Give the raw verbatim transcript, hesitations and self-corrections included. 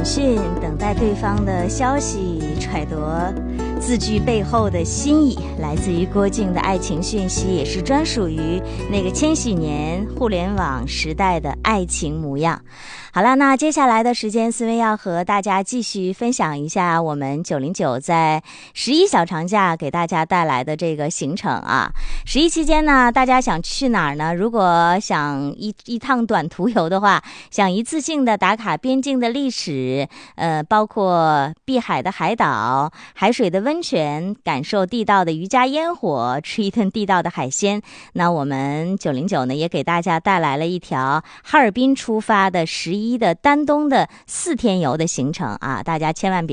讯，等待对方的消息，揣度字句背后的心意。来自于郭靖的爱情讯息，也是专属于那个千禧年互联网时代的爱情模样。好了，那接下来的时间，思薇要和大家继续分享一下我们九零九在十一小长假给大家带来的这个行程啊。十一期间呢，大家想去哪儿呢？如果想一一趟短途游的话，想一次性的打卡边境的历史，呃，包括碧海的海岛、海水的温泉，感受地道的渔家烟火，吃一顿地道的海鲜。那我们九零九呢，也给大家带来了一条哈尔滨出发的十一的丹东的四天游的行程啊，大家千万别